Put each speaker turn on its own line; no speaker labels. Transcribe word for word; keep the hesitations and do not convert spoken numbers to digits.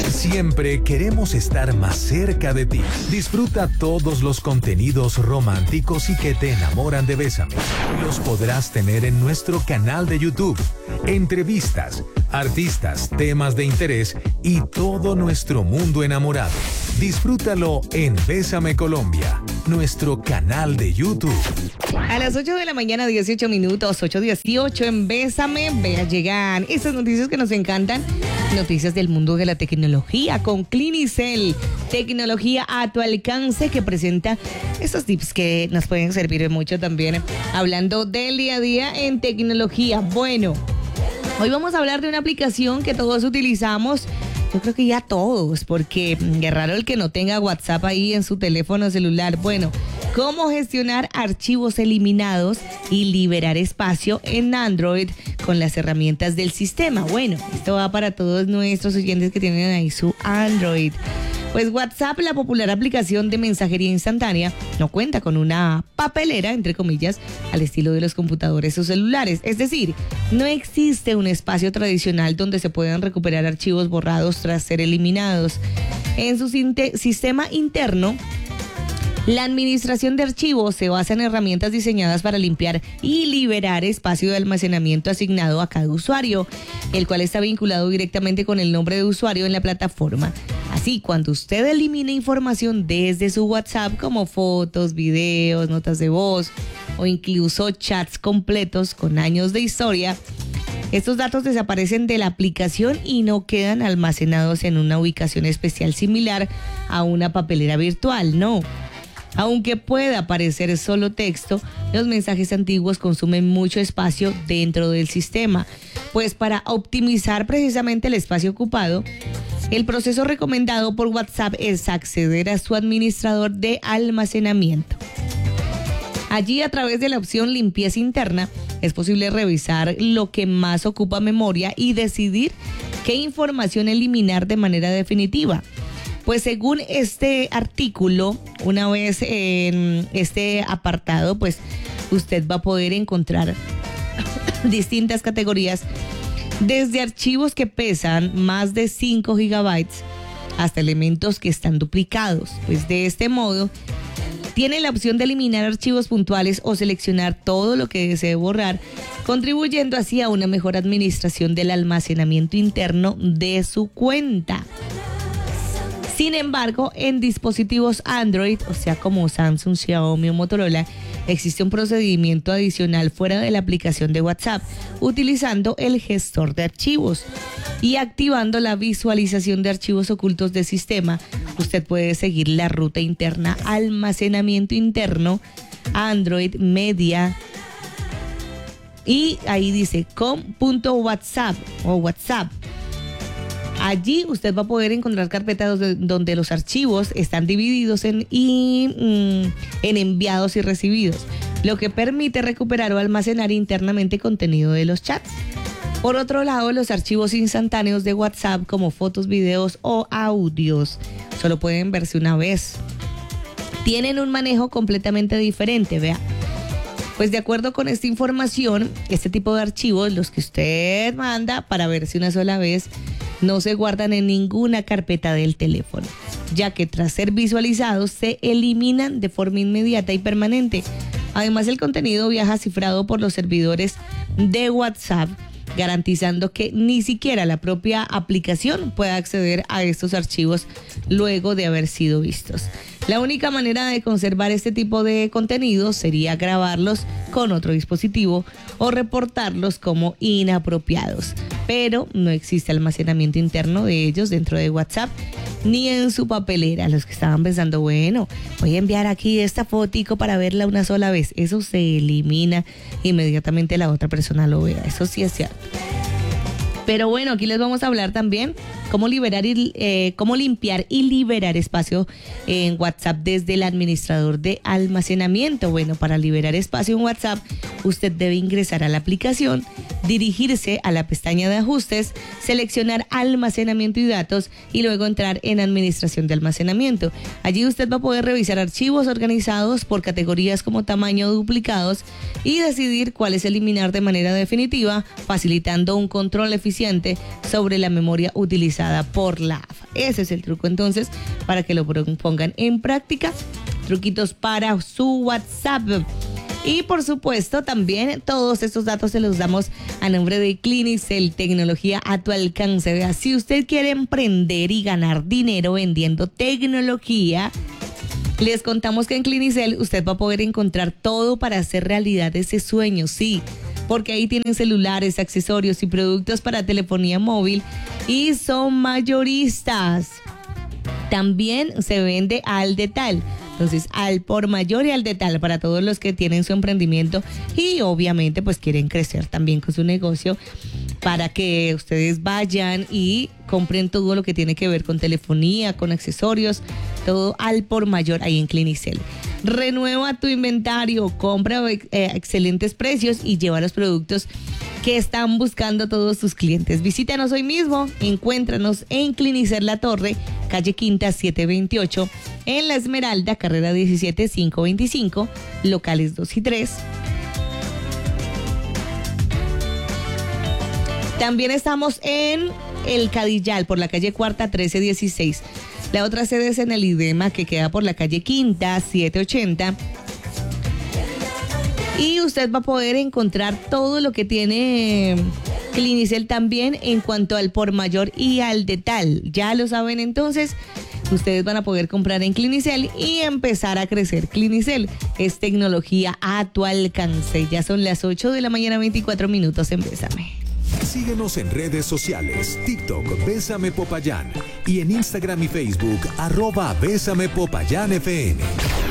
Siempre queremos estar más cerca de ti. Disfruta todos los contenidos románticos y que te enamoran de Bésame. Los podrás tener en nuestro canal de YouTube. Entrevistas, artistas, temas de interés y todo nuestro mundo enamorado. Disfrútalo en Bésame Colombia, nuestro canal de YouTube.
A las ocho de la mañana, dieciocho minutos, ocho dieciocho en Bésame. Vea, llegan estas noticias que nos encantan. Noticias del mundo de la tecnología con Clinicel. Tecnología a tu alcance, que presenta estos tips que nos pueden servir mucho también. Hablando del día a día en tecnología. Bueno, hoy vamos a hablar de una aplicación que todos utilizamos. Yo creo que ya todos, porque es raro el que no tenga WhatsApp ahí en su teléfono celular. Bueno, cómo gestionar archivos eliminados y liberar espacio en Android con las herramientas del sistema. Bueno, esto va para todos nuestros oyentes que tienen ahí su Android. Pues WhatsApp, la popular aplicación de mensajería instantánea, no cuenta con una papelera, entre comillas, al estilo de los computadores o celulares. Es decir, no existe un espacio tradicional donde se puedan recuperar archivos borrados tras ser eliminados. En su sistema interno, la administración de archivos se basa en herramientas diseñadas para limpiar y liberar espacio de almacenamiento asignado a cada usuario, el cual está vinculado directamente con el nombre de usuario en la plataforma. Así, cuando usted elimina información desde su WhatsApp, como fotos, videos, notas de voz o incluso chats completos con años de historia, estos datos desaparecen de la aplicación y no quedan almacenados en una ubicación especial similar a una papelera virtual, no. Aunque pueda parecer solo texto, los mensajes antiguos consumen mucho espacio dentro del sistema. Pues para optimizar precisamente el espacio ocupado, el proceso recomendado por WhatsApp es acceder a su administrador de almacenamiento. Allí, a través de la opción limpieza interna, es posible revisar lo que más ocupa memoria y decidir qué información eliminar de manera definitiva. Pues según este artículo, una vez en este apartado, pues usted va a poder encontrar distintas categorías, desde archivos que pesan más de cinco gigabytes hasta elementos que están duplicados. Pues de este modo, tiene la opción de eliminar archivos puntuales o seleccionar todo lo que desee borrar, contribuyendo así a una mejor administración del almacenamiento interno de su cuenta. Sin embargo, en dispositivos Android, o sea como Samsung, Xiaomi o Motorola, existe un procedimiento adicional fuera de la aplicación de WhatsApp, utilizando el gestor de archivos y activando la visualización de archivos ocultos del sistema. Usted puede seguir la ruta interna almacenamiento interno, Android Media, y ahí dice com.whatsapp o WhatsApp. Allí usted va a poder encontrar carpetas donde los archivos están divididos en, y, mm, en enviados y recibidos, lo que permite recuperar o almacenar internamente contenido de los chats. Por otro lado, los archivos instantáneos de WhatsApp, como fotos, videos o audios, solo pueden verse una vez. Tienen un manejo completamente diferente, vea. Pues de acuerdo con esta información, este tipo de archivos, los que usted manda para verse una sola vez, no se guardan en ninguna carpeta del teléfono, ya que tras ser visualizados se eliminan de forma inmediata y permanente. Además, el contenido viaja cifrado por los servidores de WhatsApp, garantizando que ni siquiera la propia aplicación pueda acceder a estos archivos luego de haber sido vistos. La única manera de conservar este tipo de contenidos sería grabarlos con otro dispositivo o reportarlos como inapropiados, pero no existe almacenamiento interno de ellos dentro de WhatsApp ni en su papelera. Los que estaban pensando, bueno, voy a enviar aquí esta fotico para verla una sola vez, eso se elimina inmediatamente, la otra persona lo vea. Eso sí es cierto. Pero bueno, aquí les vamos a hablar también cómo liberar y, eh, cómo limpiar y liberar espacio en WhatsApp desde el administrador de almacenamiento. Bueno, para liberar espacio en WhatsApp, usted debe ingresar a la aplicación, dirigirse a la pestaña de ajustes, seleccionar almacenamiento y datos y luego entrar en administración de almacenamiento. Allí usted va a poder revisar archivos organizados por categorías como tamaño o duplicados y decidir cuáles eliminar de manera definitiva, facilitando un control eficiente sobre la memoria utilizada por la Ese es el truco, entonces, para que lo pongan en práctica. Truquitos para su WhatsApp. Y por supuesto, también todos estos datos se los damos a nombre de Clinicel, tecnología a tu alcance. Vea, si usted quiere emprender y ganar dinero vendiendo tecnología, les contamos que en Clinicel usted va a poder encontrar todo para hacer realidad ese sueño, sí. Porque ahí tienen celulares, accesorios y productos para telefonía móvil y son mayoristas. También se vende al detalle. Entonces, al por mayor y al detalle para todos los que tienen su emprendimiento y obviamente pues quieren crecer también con su negocio, para que ustedes vayan y compren todo lo que tiene que ver con telefonía, con accesorios, todo al por mayor ahí en Clinicel. Renueva tu inventario, compra eh, excelentes precios y lleva los productos que están buscando todos tus clientes. Visítanos hoy mismo, encuéntranos en Clinicel La Torre, calle Quinta setecientos veintiocho, en La Esmeralda, carrera diecisiete mil quinientos veinticinco, locales dos y tres. También estamos en El Cadillal, por la calle Cuarta trece dieciséis. La otra sede es en el IDEMA, que queda por la calle Quinta setecientos ochenta. Y usted va a poder encontrar todo lo que tiene Clinicel también en cuanto al por mayor y al detalle. Ya lo saben, entonces ustedes van a poder comprar en Clinicel y empezar a crecer. Clinicel es tecnología a tu alcance. Ya son las ocho de la mañana, veinticuatro minutos en Bésame.
Síguenos en redes sociales, TikTok, Bésame Popayán, y en Instagram y Facebook, arroba Bésame Popayán F M.